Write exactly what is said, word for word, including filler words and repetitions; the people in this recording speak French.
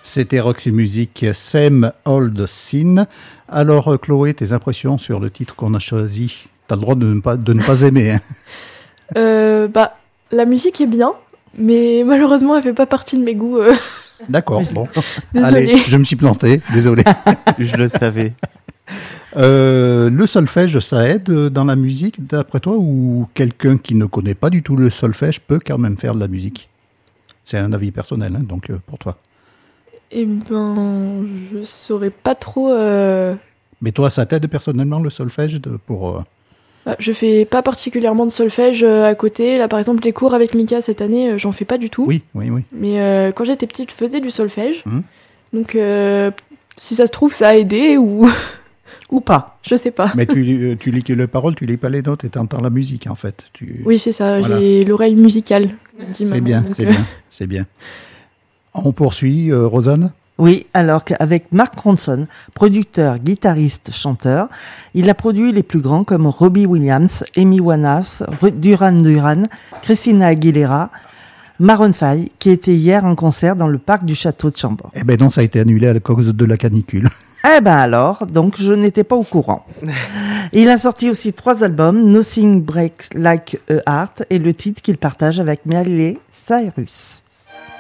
C'était Roxy Music, Same Old Sin. Alors Chloé, tes impressions sur le titre qu'on a choisi? T'as le droit de ne pas, de ne pas aimer. Hein. Euh, bah, la musique est bien, mais malheureusement, elle fait pas partie de mes goûts. Euh... D'accord, bon. Désolée. Allez, je me suis planté, désolé. Je le savais. Euh, le solfège, ça aide dans la musique, d'après toi, ou quelqu'un qui ne connaît pas du tout le solfège peut quand même faire de la musique? C'est un avis personnel, hein, donc euh, pour toi. Eh ben, je saurais pas trop... Euh... Mais toi, ça t'aide personnellement, le solfège, de, pour... Euh... Bah, je fais pas particulièrement de solfège euh, à côté. Là, par exemple, les cours avec Mika cette année, euh, j'en fais pas du tout. Oui, oui, oui. Mais euh, quand j'étais petite, je faisais du solfège. Mmh. Donc, euh, si ça se trouve, ça a aidé ou... Ou pas. Je sais pas. Mais tu, tu lis que les paroles, tu lis pas les notes et tu entends la musique, en fait. Tu... Oui, c'est ça. Voilà. J'ai l'oreille musicale. C'est bien, c'est bien, c'est bien. On poursuit, euh, Rosanne? Oui, alors qu'avec Mark Ronson, producteur, guitariste, chanteur, il a produit les plus grands comme Robbie Williams, Amy Winehouse, Duran Duran, Christina Aguilera, Maroon cinq, qui était hier en concert dans le parc du château de Chambord. Eh ben non, ça a été annulé à cause de la canicule. Eh ben alors, donc je n'étais pas au courant. Il a sorti aussi trois albums, Nothing Breaks Like a Heart et le titre qu'il partage avec Miley Cyrus.